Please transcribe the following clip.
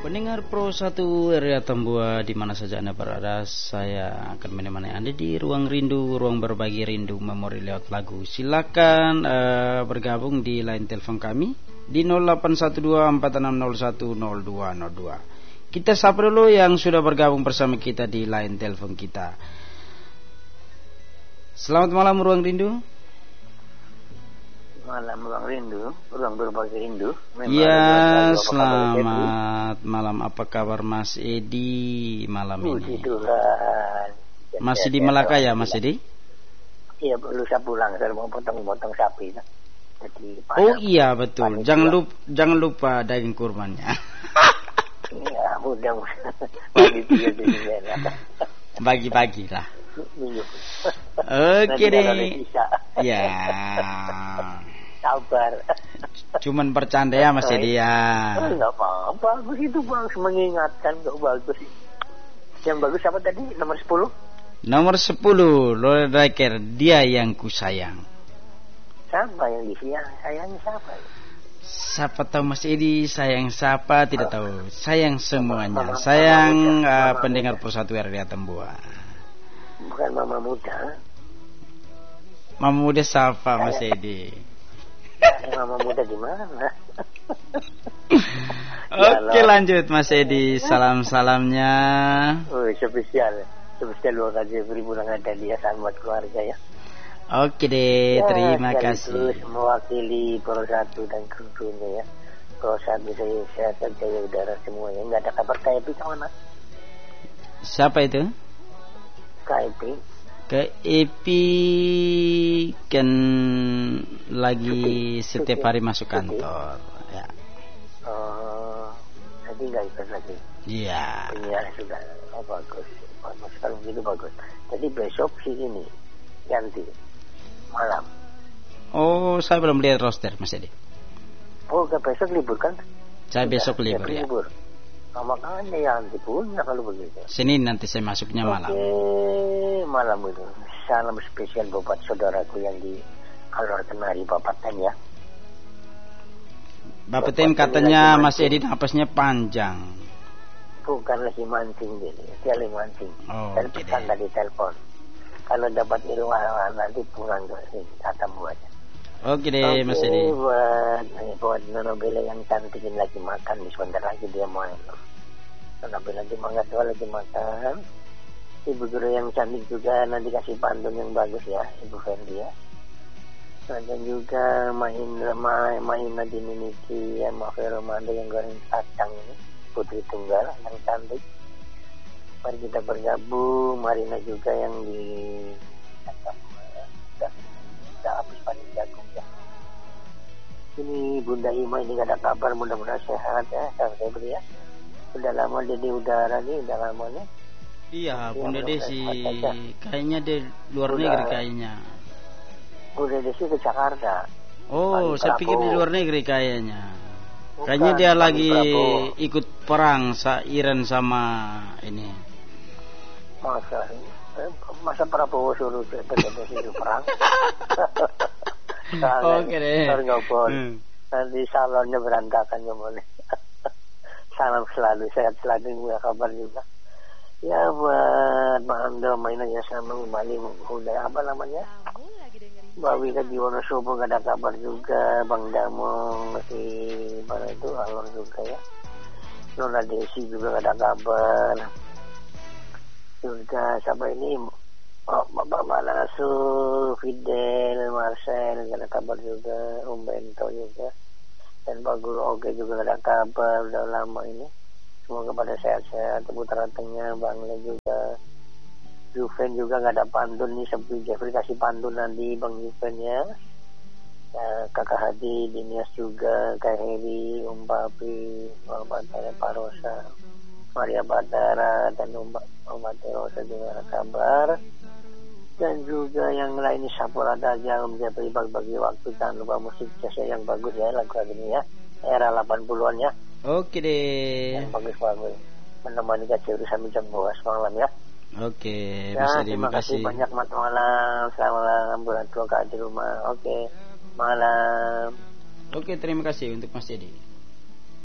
Pendengar Pro 1 area Tambua di mana saja Anda berada, saya akan menemani Anda di ruang rindu, ruang berbagi rindu memori lewat lagu. Silakan bergabung di line telepon kami di 081246010202. Kita sapa dulu yang sudah bergabung bersama kita di line telepon kita. Selamat malam ruang rindu. Malam ruang rindu, ruang berbagi rindu. Ya, selamat malam. Apa kabar Mas Edi malam ini? Tuhan. Masih di Melaka ya Mas Edi? Iya, lusa pulang. Saya mau potong sapi. Jadi, oh iya betul. Jangan lupa daging kurbannya. Iya, mudah. Bagi-bagi lah. Oke deh. Ya. Sabar. Cuman bercanda ya Mas Edi ya. Enggak apa-apa, begitu bagus mengingatkan, kok bagus. Yang bagus apa tadi? Nomor 10? Nomor 10, Lord Riker, dia yang ku sayang. Siapa yang sayang siapa? Siapa tahu Mas Edi sayang siapa tidak tahu. Sayang semuanya. Sayang pendengar Pro 1 area Tambua. Bukan Mama Muda. Mama Muda siapa Mas Edi? Mama Muda di mana? Oke lanjut Mas Edi, salamnya. Oh, spesial luar kasih beribu ada dia sama keluarga ya. Oke deh, terima kasih. Terus mewakili Pro 1 dan krunya ya. Pro 1 saya sehat jaya udara semuanya. Enggak ada kabar KIP kawan Mas. Siapa itu? KIP kan lagi setiap hari masuk kantor ya. Oh, jadi nggak ikut lagi. Iya. Iya sudah. Oh, bagus kalau begitu bagus. Jadi besok sih ini ganti malam. Oh, saya belum lihat roster Mas Edi. Oh, besok libur kan? Saya besok libur ya. Libur. Nah, makanya yang punya kalau begitu. Senin nanti saya masuknya malam. Oke, malam itu. Salam spesial buat saudaraku yang di Alor Kenari Bapak Tem ya. Bapak Tem katanya Mas Edi napasnya panjang. Bukan lagi mancing dia lagi mancing. Oh, dan pesan tadi telepon. Kalau dapat ilmu nanti pulang ke sini kata buatnya. Oke deh Mas Edi. Buat Nono Bela yang cantikin lagi makan, sebentar lagi dia main. Nono Bela lagi makan. Ibu guru yang cantik juga nanti kasih pantun yang bagus ya, Ibu Fendi ya. Dan juga main Nadine Niki ya, Mafia Romanda yang goreng kacang ini, Putri Tunggal yang cantik. Mari kita bergabung, Marina juga yang di sudah habis paling jagung ya. Ini Bunda Ima ini gak ada kabar, mudah-mudahan sehat ya, saya beri ya. Udah lama dia di udara nih, udah lama nih. Iya, Bunda Desi kayaknya di luar negeri kayaknya. Bunda Desi ke Jakarta. Oh, saya pikir di luar negeri kayaknya. Kayaknya dia lagi ikut perang Iran sama ini. Masa Prabowo suruh itu perang? Oke deh. Nanti salonnya berantakan boleh. Salam selalu, sehat selalu, nggak kabar juga. Ya buat Mbak Ando mainannya sama kembali udah apa namanya? Mbak Wika di Wonosobo nggak ada kabar juga. Bang Damo masih mana itu Alor juga ya. Nona Desi juga nggak ada kabar. Juga sampai ini Bapak Manasu, Fidel, Marcel gak ada kabar juga, Bento juga, dan Pak Guru Oke juga gak ada kabar, udah lama ini. Semoga pada sehat-sehat, putra tengah, Bang Le juga, Juven juga gak ada pantun nih, seperti Jeffrey kasih pantun nanti Bang Juven ya. Kakak Hadi, Dinias juga, Kak Heri, Papi, Muhammad Pak Rosa, Maria Batara dan Umat Rosa juga ada kabar. Dan juga yang lain Sapura Daja menjadi bagi waktu, jangan lupa musik jazz yang bagus ya, lagu ini ya, era 80-an ya. Oke deh. Yang bagus menemani kacau sampai jam 12 malam ya. Oke, ya, terima kasih banyak malam. Selamat malam buat tua di rumah. Oke, malam. Oke, terima kasih untuk Mas Edi.